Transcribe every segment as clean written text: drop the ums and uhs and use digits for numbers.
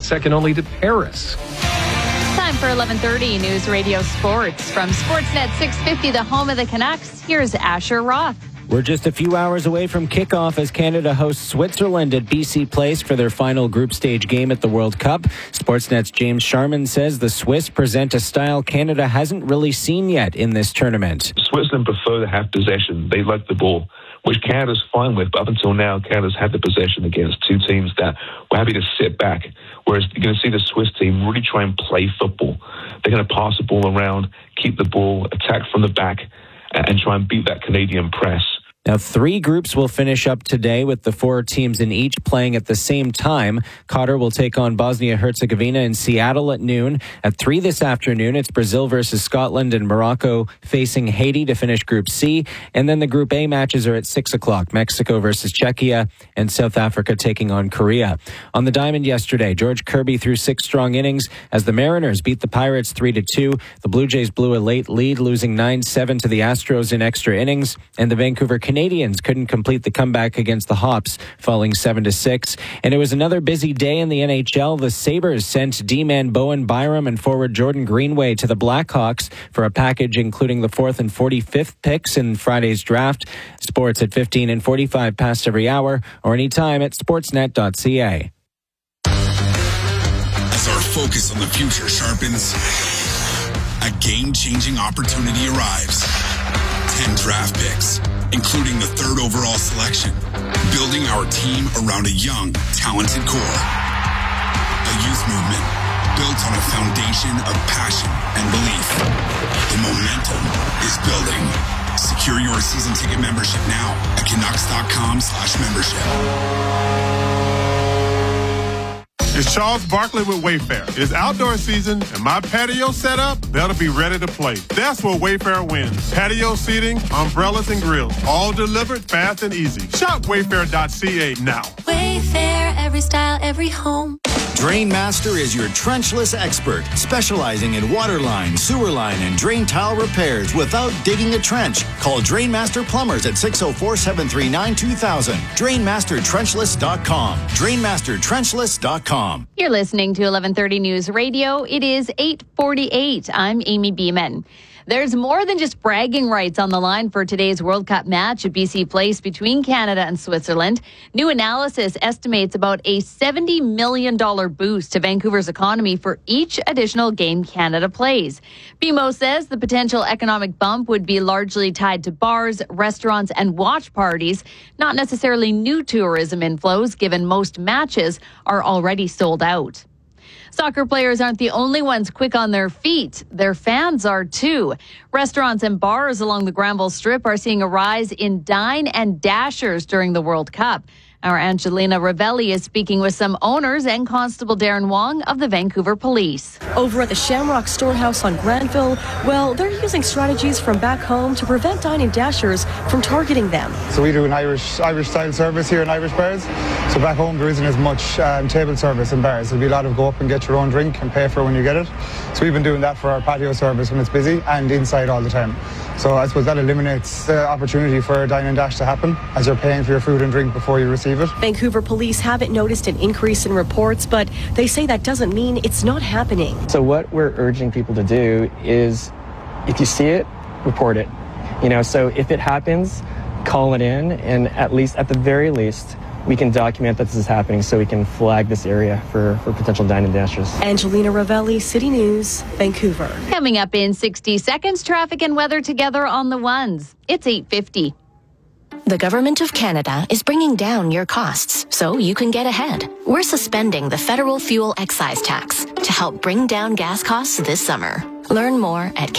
second only to Paris. Time for 11:30 News Radio Sports. From Sportsnet 650, the home of the Canucks, here's Asher Roth. We're just a few hours away from kickoff as Canada hosts Switzerland at BC Place for their final group stage game at the World Cup. Sportsnet's James Sharman says the Swiss present a style Canada hasn't really seen yet in this tournament. Switzerland prefer to have possession. They like the ball, which Canada's fine with. But up until now, Canada's had the possession against two teams that were happy to sit back. Whereas you're going to see the Swiss team really try and play football. They're going to pass the ball around, keep the ball, attack from the back, and try and beat that Canadian press. Now, 3 groups will finish up today with the 4 teams in each playing at the same time. Qatar will take on Bosnia-Herzegovina in Seattle at noon. At 3 this afternoon, it's Brazil versus Scotland and Morocco facing Haiti to finish Group C. And then the Group A matches are at 6 o'clock. Mexico versus Czechia and South Africa taking on Korea. On the diamond yesterday, George Kirby threw 6 strong innings as the Mariners beat the Pirates 3-2. The Blue Jays blew a late lead, losing 9-7 to the Astros in extra innings. And the Vancouver Canadians couldn't complete the comeback against the Hops, falling 7-6. And it was another busy day in the NHL. The Sabres sent D-man Bowen Byram and forward Jordan Greenway to the Blackhawks for a package including the 4th and 45th picks in Friday's draft. Sports at 15 and 45 past every hour or anytime at sportsnet.ca. As our focus on the future sharpens, a game-changing opportunity arrives. 10 draft picks, including the 3rd overall selection, building our team around a young, talented core. A youth movement built on a foundation of passion and belief. The momentum is building. Secure your season ticket membership now at Canucks.com/membership. It's Charles Barkley with Wayfair. It's outdoor season, and my patio setup better be ready to play. That's where Wayfair wins. Patio seating, umbrellas, and grills, all delivered fast and easy. Shop Wayfair.ca now. Wayfair, every style, every home. Drainmaster is your trenchless expert, specializing in water line, sewer line, and drain tile repairs without digging a trench. Call Drainmaster Plumbers at 604-739-2000. DrainmasterTrenchless.com. DrainmasterTrenchless.com. You're listening to 11:30 News Radio. It is 8:48. I'm Amy Beeman. There's more than just bragging rights on the line for today's World Cup match at BC Place between Canada and Switzerland. New analysis estimates about a $70 million boost to Vancouver's economy for each additional game Canada plays. BMO says the potential economic bump would be largely tied to bars, restaurants, and watch parties, not necessarily new tourism inflows, given most matches are already sold out. Soccer players aren't the only ones quick on their feet. Their fans are too. Restaurants and bars along the Granville Strip are seeing a rise in dine and dashers during the World Cup. Our Angelina Ravelli is speaking with some owners and Constable Darren Wong of the Vancouver Police. Over at the Shamrock Storehouse on Granville, well, they're using strategies from back home to prevent dine and dashers from targeting them. So we do an Irish-style service here in Irish bars. So back home there isn't as much table service in bars. There'll be a lot of go up and get your own drink and pay for it when you get it. So we've been doing that for our patio service when it's busy and inside all the time. So I suppose that eliminates the opportunity for a dine and dash to happen as you're paying for your food and drink before you receive it. Vancouver police haven't noticed an increase in reports, but they say that doesn't mean it's not happening. So what we're urging people to do is, if you see it, report it. So if it happens, call it in, and at the very least, we can document that this is happening so we can flag this area for potential dine and dashers. Angelina Ravelli, City News, Vancouver. Coming up in 60 seconds, traffic and weather together on the ones. It's 8:50. The Government of Canada is bringing down your costs so you can get ahead. We're suspending the federal fuel excise tax to help bring down gas costs this summer. Learn more at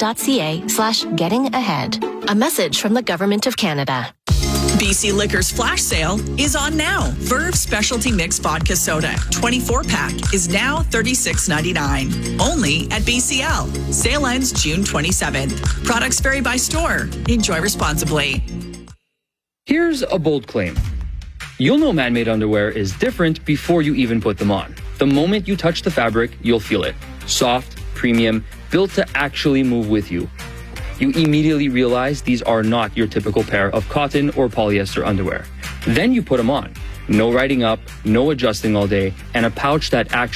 canada.ca/getting-ahead. A message from the Government of Canada. BC Liquor's flash sale is on now. Verve Specialty Mixed Vodka Soda 24-pack is now $36.99. Only at BCL. Sale ends June 27th. Products vary by store. Enjoy responsibly. Here's a bold claim. You'll know man-made underwear is different before you even put them on. The moment you touch the fabric, you'll feel it. Soft, premium, built to actually move with you. You immediately realize these are not your typical pair of cotton or polyester underwear. Then you put them on. No riding up, no adjusting all day, and a pouch that actually